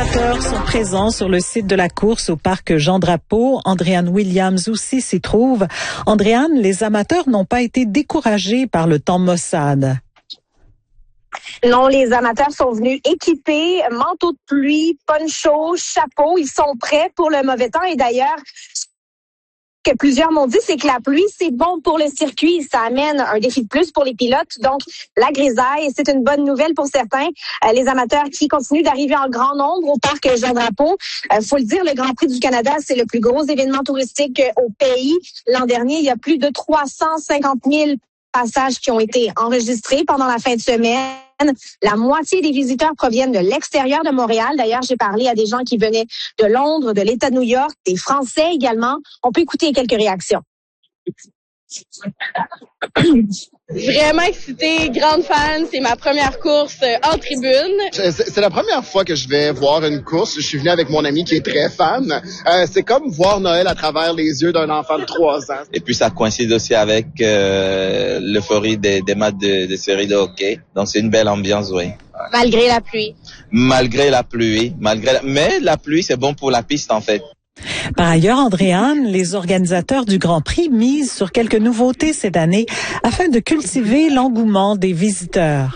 amateurs sont présents sur le site de la course au parc Jean-Drapeau. Andréane Williams aussi s'y trouve. Andréane, les amateurs n'ont pas été découragés par le temps maussade. Non, les amateurs sont venus équipés, manteau de pluie, poncho, chapeau. Ils sont prêts pour le mauvais temps. Et d'ailleurs, ce que plusieurs m'ont dit, c'est que la pluie, c'est bon pour le circuit. Ça amène un défi de plus pour les pilotes. Donc, la grisaille, c'est une bonne nouvelle pour certains. Les amateurs qui continuent d'arriver en grand nombre au parc Jean-Drapeau. Faut le dire, le Grand Prix du Canada, c'est le plus gros événement touristique au pays. L'an dernier, il y a plus de 350 000 passages qui ont été enregistrés pendant la fin de semaine. La moitié des visiteurs proviennent de l'extérieur de Montréal. D'ailleurs, j'ai parlé à des gens qui venaient de Londres, de l'État de New York, des Français également. On peut écouter quelques réactions. Vraiment excitée, grande fan. C'est ma première course en tribune. C'est la première fois que je vais voir une course. Je suis venu avec mon ami qui est très fan. C'est comme voir Noël à travers les yeux d'un enfant de 3 ans. Et puis ça coïncide aussi avec l'euphorie des matchs de série de hockey. Donc c'est une belle ambiance, oui. Malgré la pluie. Malgré la pluie. Mais la pluie, c'est bon pour la piste, en fait. Par ailleurs, Andréane, les organisateurs du Grand Prix misent sur quelques nouveautés cette année afin de cultiver l'engouement des visiteurs.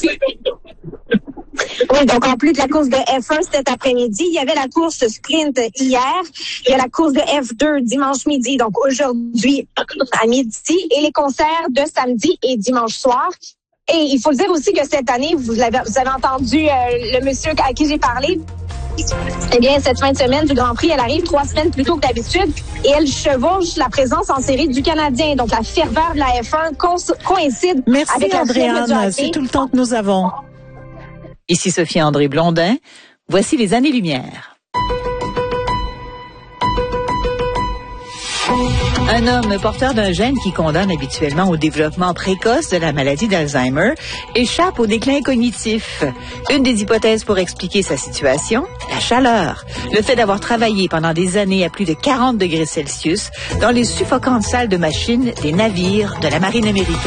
Oui, donc en plus de la course de F1 cet après-midi, il y avait la course sprint hier, il y a la course de F2 dimanche midi, donc aujourd'hui à midi, et les concerts de samedi et dimanche soir. Et il faut le dire aussi que cette année, vous avez entendu le monsieur à qui j'ai parlé. Eh bien, cette fin de semaine du Grand Prix, elle arrive 3 semaines plus tôt que d'habitude et elle chevauche la présence en série du Canadien. Donc, la ferveur de la F1 coïncide avec la fièvre du hockey. C'est tout le temps que nous avons. Ici Sophie-André Blondin. Voici les années-lumière. Un homme porteur d'un gène qui condamne habituellement au développement précoce de la maladie d'Alzheimer échappe au déclin cognitif. Une des hypothèses pour expliquer sa situation, la chaleur. Le fait d'avoir travaillé pendant des années à plus de 40 degrés Celsius dans les suffocantes salles de machines des navires de la marine américaine.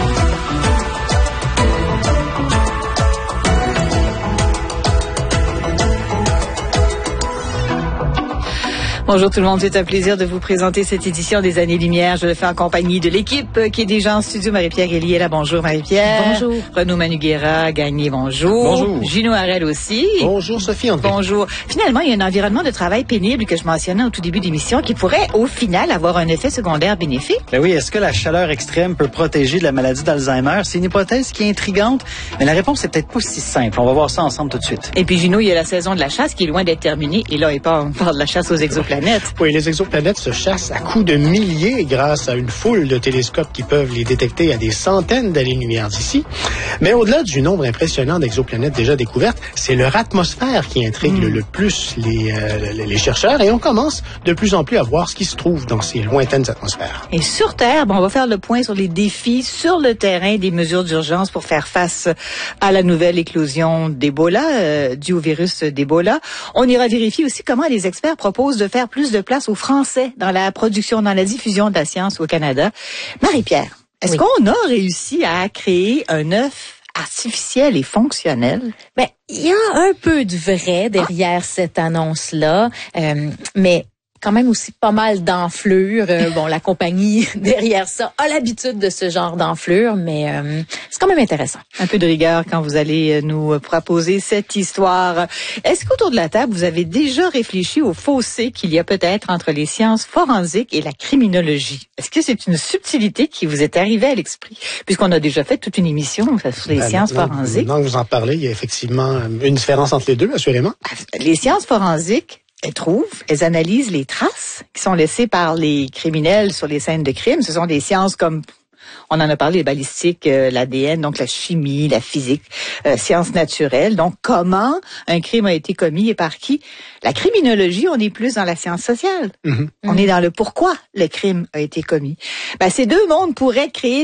Bonjour tout le monde, c'est un plaisir de vous présenter cette édition des Années-Lumière. Je le fais en compagnie de l'équipe qui est déjà en studio. Marie-Pierre Guélier est là. Bonjour Marie-Pierre. Bonjour. Renaud Manuguera, Gagné, bonjour. Bonjour. Gino Harel aussi. Bonjour Sophie-André. Bonjour. Finalement, il y a un environnement de travail pénible que je mentionnais au tout début d'émission qui pourrait au final avoir un effet secondaire bénéfique. Ben oui, est-ce que la chaleur extrême peut protéger de la maladie d'Alzheimer? C'est une hypothèse qui est intrigante, mais la réponse est peut-être pas si simple. On va voir ça ensemble tout de suite. Et puis Gino, il y a la saison de la chasse qui est loin d'être terminée. Et là, on parle de la chasse aux exoplanètes. Oui, les exoplanètes se chassent à coups de milliers grâce à une foule de télescopes qui peuvent les détecter à des centaines d'années-lumière d'ici. Mais au-delà du nombre impressionnant d'exoplanètes déjà découvertes, c'est leur atmosphère qui intrigue le plus les chercheurs et on commence de plus en plus à voir ce qui se trouve dans ces lointaines atmosphères. Et sur Terre, on va faire le point sur les défis sur le terrain des mesures d'urgence pour faire face à la nouvelle éclosion d'Ebola, due au virus d'Ebola. On ira vérifier aussi comment les experts proposent de faire plus de place aux Français dans la production, dans la diffusion de la science au Canada. Marie-Pierre, est-ce qu'on a réussi à créer un œuf artificiel et fonctionnel? Ben, il y a un peu de vrai derrière cette annonce-là, mais quand même aussi pas mal d'enflure. Bon, la compagnie derrière ça a l'habitude de ce genre d'enflure, mais c'est quand même intéressant. Un peu de rigueur quand vous allez nous proposer cette histoire. Est-ce qu'autour de la table, vous avez déjà réfléchi au fossé qu'il y a peut-être entre les sciences forensiques et la criminologie? Est-ce que c'est une subtilité qui vous est arrivée à l'esprit? Puisqu'on a déjà fait toute une émission sur les sciences forensiques. Maintenant que vous en parlez, il y a effectivement une différence entre les deux, assurément. Les sciences forensiques, elles analysent les traces qui sont laissées par les criminels sur les scènes de crime. Ce sont des sciences comme, on en a parlé, les balistiques, l'ADN, donc la chimie, la physique, sciences naturelles. Donc, comment un crime a été commis et par qui? La criminologie, on est plus dans la science sociale. On est dans le pourquoi le crime a été commis. Ben, ces deux mondes pourraient créer